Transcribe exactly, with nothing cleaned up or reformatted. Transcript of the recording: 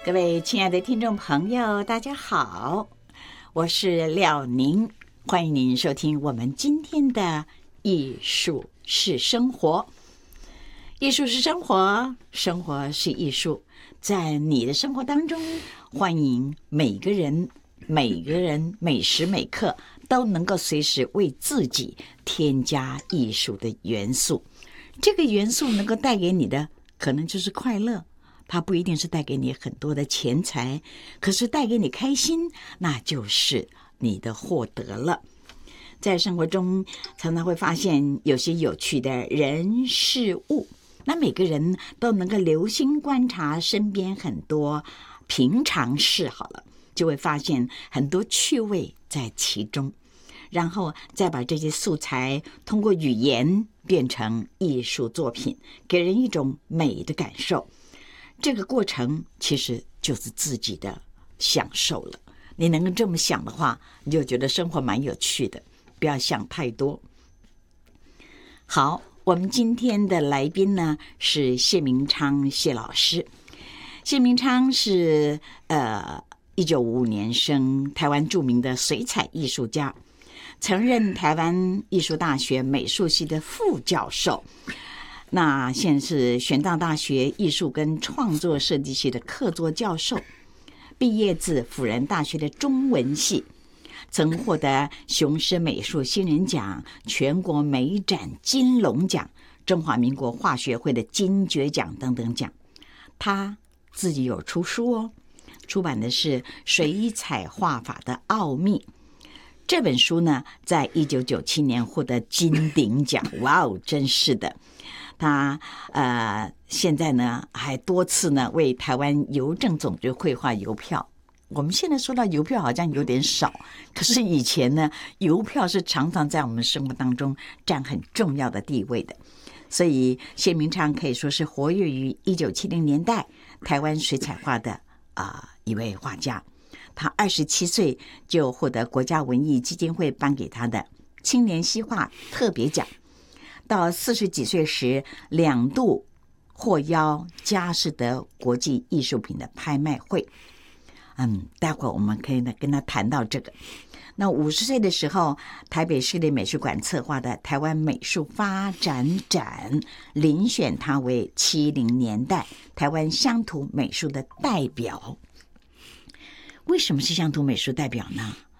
各位亲爱的听众朋友，大家好，我是廖宁，欢迎您收听我们今天的艺术是生活。艺术是生活，生活是艺术，在你的生活当中，欢迎每个人每个人每时每刻都能够随时为自己添加艺术的元素。这个元素能够带给你的可能就是快乐，它不一定是带给你很多的钱财，可是带给你开心，那就是你的获得了。在生活中常常会发现有些有趣的人事物，那每个人都能够留心观察身边很多平常事，好了，就会发现很多趣味在其中，然后再把这些素材通过语言变成艺术作品，给人一种美的感受。这个过程其实就是自己的享受了。你能够这么想的话，你就觉得生活蛮有趣的，不要想太多。好，我们今天的来宾呢是谢明昌谢老师。谢明昌是呃一九五五年生，台湾著名的水彩艺术家，曾任台湾艺术大学美术系的副教授，那现在是玄奘大学艺术跟创作设计系的客座教授，毕业自辅仁大学的中文系，曾获得雄狮美术新人奖、全国美展金龙奖、中华民国化学会的金爵奖等等奖。他自己有出书哦，出版的是《水彩画法的奥秘》。这本书呢，在一九九七年获得金鼎奖，哇哦，真是的！他呃，现在呢还多次呢为台湾邮政总局绘画邮票。我们现在说到邮票好像有点少，可是以前呢，邮票是常常在我们生活当中占很重要的地位的。所以谢明昌可以说是活跃于一九七零年代台湾水彩画的啊、呃、一位画家。他二十七岁就获得国家文艺基金会颁给他的青年西画特别奖，到四十几岁时两度获邀佳士得国际艺术品的拍卖会。嗯，待会儿我们可以呢跟他谈到这个。那五十岁的时候，台北市立美术馆策划的台湾美术发展展遴选他为七零年代台湾乡土美术的代表。为什么是乡土美术代表呢？